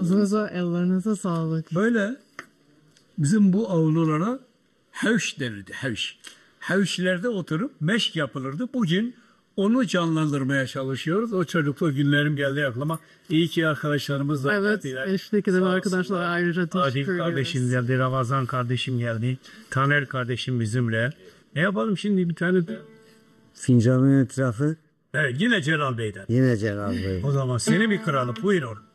Ağzınıza, ellerinize sağlık. Böyle bizim bu avlulara hevş denirdi, hevş. Hevşlerde oturup meşk yapılırdı. Bugün onu canlandırmaya çalışıyoruz. O çocukluk günlerim geldi aklıma. İyi ki arkadaşlarımız da Evet, eşlik eden arkadaşlar ayrıca teşekkür Adil ederiz. kardeşim geldi, Ramazan kardeşim geldi, Taner kardeşim bizimle. Ne yapalım şimdi bir tane? Fincanın etrafı Evet, yine Celal Bey'den. yine Celal Bey. O zaman seni bir kıralım, buyurun.